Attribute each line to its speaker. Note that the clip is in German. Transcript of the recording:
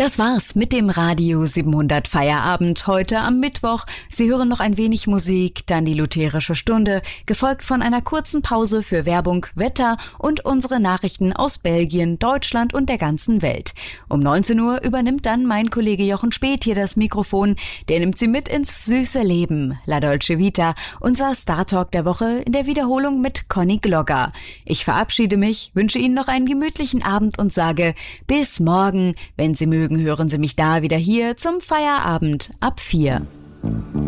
Speaker 1: Das war's mit dem Radio 700 Feierabend heute am Mittwoch. Sie hören noch ein wenig Musik, dann die lutherische Stunde, gefolgt von einer kurzen Pause für Werbung, Wetter und unsere Nachrichten aus Belgien, Deutschland und der ganzen Welt. Um 19 Uhr übernimmt dann mein Kollege Jochen Späth hier das Mikrofon. Der nimmt Sie mit ins süße Leben. La Dolce Vita, unser Star Talk der Woche in der Wiederholung mit Conny Glogger. Ich verabschiede mich, wünsche Ihnen noch einen gemütlichen Abend und sage bis morgen. Wenn Sie mögen, hören Sie mich da wieder hier zum Feierabend ab 4.